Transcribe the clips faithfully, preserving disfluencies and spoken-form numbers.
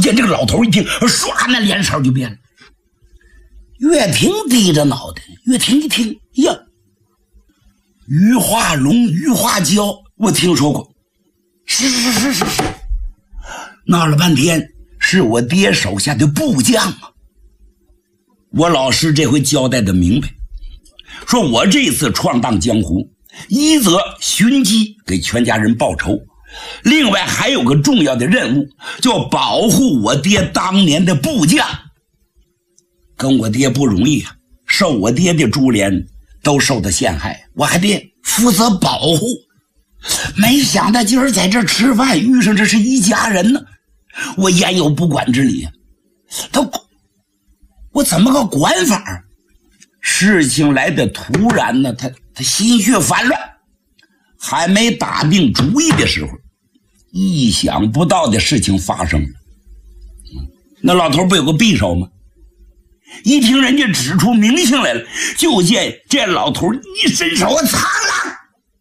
见这个老头一听，唰，那脸色就变了。岳霆低着脑袋，岳霆一听，呀，鱼化龙，鱼化蛟，我听说过。是是是是是，闹了半天是我爹手下的部将啊。我老师这回交代的明白，说我这次闯荡江湖，一则寻机给全家人报仇，另外还有个重要的任务，叫保护我爹当年的部将。跟我爹不容易啊，受我爹的株连都受到陷害，我还得负责保护。没想到今儿在这吃饭遇上这是一家人呢，我焉有不管之理啊？他我怎么个管法？事情来的突然呢，他他心绪烦乱，还没打定主意的时候，意想不到的事情发生了。那老头不有个匕首吗？一听人家指出明星来了，就见这老头一伸手，苍啷，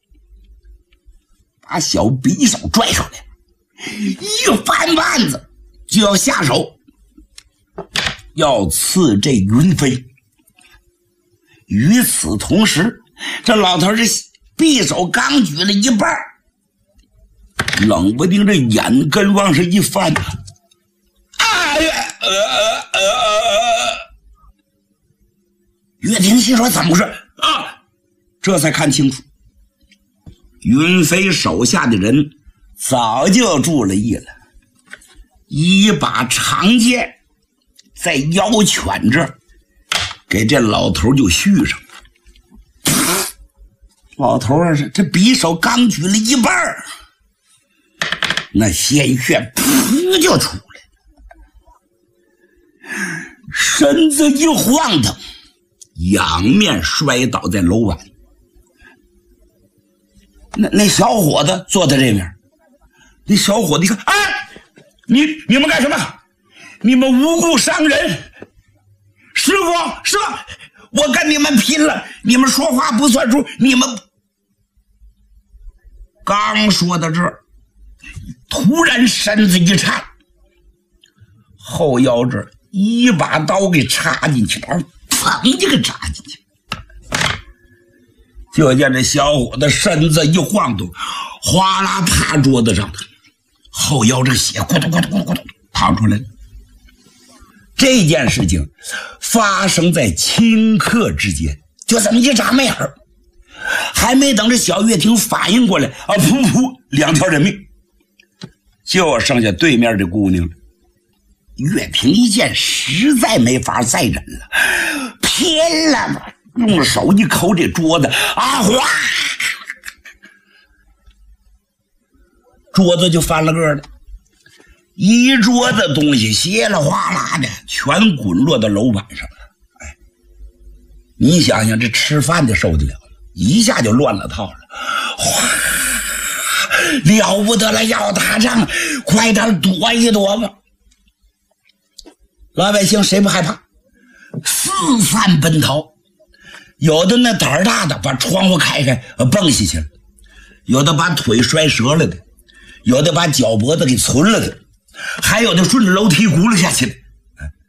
把小匕首拽出来，一翻腕子就要下手，要刺这云飞。与此同时，这老头这匕首刚举了一半，冷不丁这眼根往上一翻，哎呀，呃呃呃，岳霆心说怎么回事啊？这才看清楚，云飞手下的人早就注了意了，一把长剑在腰犬这儿给这老头就续上了。老头啊，这匕首刚举了一半，那鲜血噗就出来了，身子一晃腾，仰面摔倒在楼板。那那小伙子坐在这边，那小伙子一看，哎，你你们干什么？你们无故伤人！师傅，师傅，我跟你们拼了！你们说话不算数！你们刚说到这儿，突然身子一颤，后腰这儿一把刀给插进去了，砰就给插进去。就见这小伙子身子一晃动，哗啦趴桌子上的，后腰这血咕咚咕咚咕咚咕咚淌出来了。这件事情发生在顷刻之间，就这么一眨眼儿，还没等这小岳霆反应过来啊，噗噗，两条人命，就剩下对面的姑娘了。岳霆一见实在没法再忍了，拼了吧，用手一抠这桌子啊，哗，桌子就翻了个了，一桌子东西稀里哗啦的全滚落到楼板上了。哎，你想想这吃饭的受得了，一下就乱了套了，哗，了不得了，要打仗快点躲一躲吧。老百姓谁不害怕？四散奔逃，有的那胆儿大的把窗户开开蹦下去了，有的把腿摔折了的，有的把脚脖子给存了的，还有的顺着楼梯轱辘下去了。